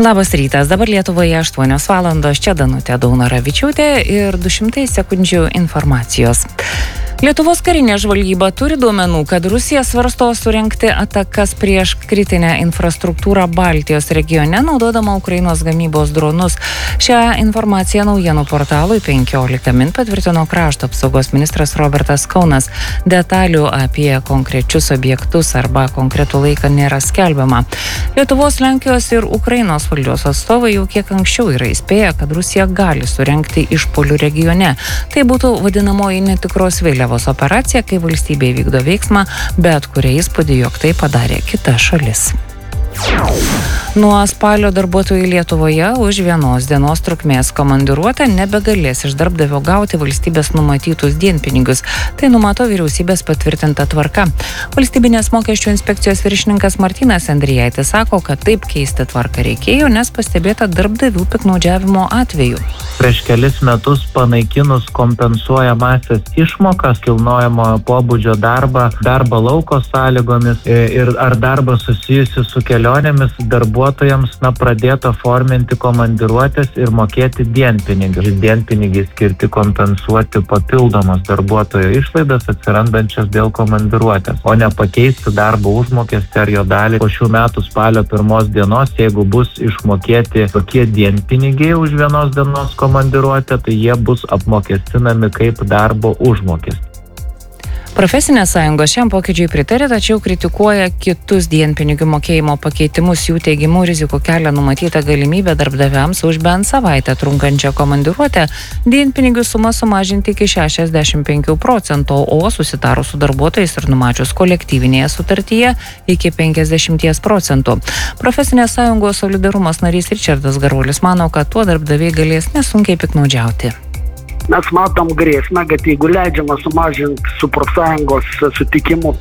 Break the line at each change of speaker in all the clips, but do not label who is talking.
Labas rytas, dabar Lietuvoje 8 valandos, čia Danutė Daunoravičiūtė ir 200 sekundžių informacijos. Lietuvos karinė žvalgyba turi duomenų, kad Rusija svarsto surengti atakas prieš kritinę infrastruktūrą Baltijos regione, naudodama Ukrainos gamybos dronus. Šią informaciją naujienų portalui 15 min patvirtino krašto apsaugos ministras Robertas Kaunas. Detalių apie konkrečius objektus arba konkretų laiką nėra skelbiama. Lietuvos, Lenkijos ir Ukrainos valdžios atstovai jau kiek anksčiau yra įspėję, kad Rusija gali surengti išpuolių regione. Tai būtų vadinamoji netikros vėliavos operacija, kai valstybė vykdo veiksmą, bet kuria įspūdį, jog tai padarė kita šalis. Nuo spalio darbuotojai Lietuvoje už vienos dienos trukmės komandiruotę nebegalės iš darbdavio gauti valstybės numatytus dienpinigius. Tai numato vyriausybės patvirtinta tvarka. Valstybinės mokesčių inspekcijos viršininkas Martynas Andrijaitis sako, kad taip keisti tvarką reikėjo, nes pastebėta darbdavių piktnaudžiavimo atvejų.
Prieš kelis metus panaikinus kompensuojamąsias išmokas, kilnojamojo pobūdžio darbą lauko sąlygomis ir ar darbą susijusi su kelionėmis, darbuotojams pradėta forminti komandiruotės ir mokėti dienpinigius. Dienpinigiai skirti kompensuoti papildomas darbuotojo išlaidas atsirandančias dėl komandiruotės, o ne pakeisti darbo užmokestį ar jo dalį. Po šių metų spalio 1 dienos, jeigu bus išmokėti tokie dienpinigiai už vienos dienos komandiruotę, tai jie bus apmokestinami kaip darbo užmokestis.
Profesinės sąjungos šiam pokyčiui pritarė, tačiau kritikuoja kitus dienpinigių mokėjimo pakeitimus. Jų teigimu rizikų kelia numatyta galimybė darbdaviams už bent savaitę trunkančią komandiruotę dienpinigių sumą sumažinti iki 65%, o susitarus su darbuotojais ir numačius kolektyvinėje sutartyje iki 50%. Profesinės sąjungos Solidarumas narys Ričardas Garuolis mano, kad tuo darbdaviai galės nesunkiai piktnaudžiauti.
Mes matom grėsmę, kad jeigu leidžiama sumažinti su profsąjungos sutikimu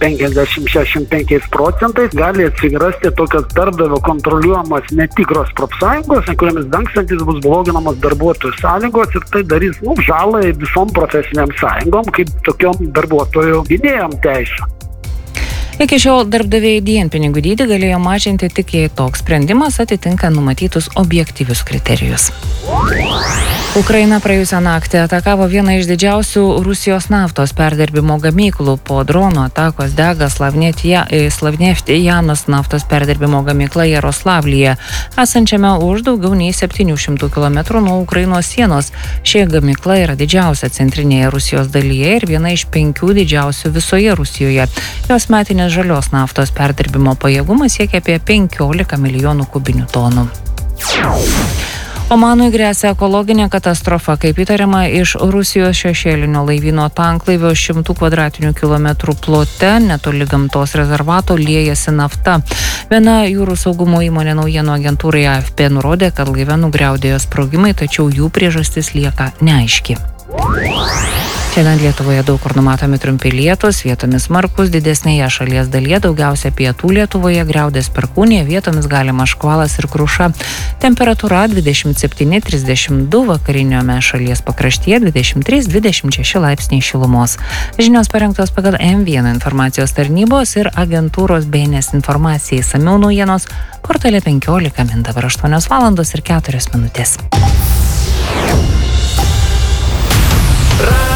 50-65%, gali atsirasti tokios darbdavio kontroliuojamas netikros profsąjungos, kuriamis dangstantis bus bloginamos darbuotojų sąlygos ir tai darys žalą visom profesiniam sąjungom, kaip tokiom darbuotojų gynėjom teisų.
Iki šiol darbdaviai dienpinigių dydį galėjo mažinti tik jei toks sprendimas atitinka numatytus objektyvius kriterijus. Ukraina praėjusią naktį atakavo vieną iš didžiausių Rusijos naftos perdirbimo gamyklų. Po drono atakos dega Slavneftijanas naftos perdirbimo gamykla Jaroslavlyje, esančiame už daugiau nei 700 km nuo Ukrainos sienos. Ši gamykla yra didžiausia centrinėje Rusijos dalyje ir viena iš 5 didžiausių visoje Rusijoje. Jos metinės žalios naftos perdirbimo pajėgumas siekia apie 15 milijonų kubinių tonų. Omanui gresia ekologinė katastrofa, kaip įtariama, iš Rusijos šešėlinio laivyno tanklaivio 100 kvadratinių kilometrų plote netoli gamtos rezervato liejasi nafta. Viena jūrų saugumo įmonė naujienų agentūrai AFP nurodė, kad laive nugriaudėjo sprogimai, tačiau jų priežastis lieka neaiški. Šiandien Lietuvoje daug kur numatomi trumpi lietūs, vietomis smarkūs, didesnėje šalies dalyje, daugiausia pietų Lietuvoje griaudės perkūnija, vietomis galima škvalas ir kruša. Temperatūra 27-32, vakariniame šalies pakraštyje 23-26 laipsniai šilumos. Žinios parengtos pagal M1 informacijos tarnybos ir agentūros BNS informacijai. Išsamiau naujienos portale 15 min, dabar 8 valandos ir 4 minutės.